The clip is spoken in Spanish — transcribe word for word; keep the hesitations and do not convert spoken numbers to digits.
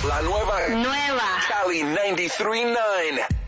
La nueva. Nueva. Cali noventa y tres punto nueve.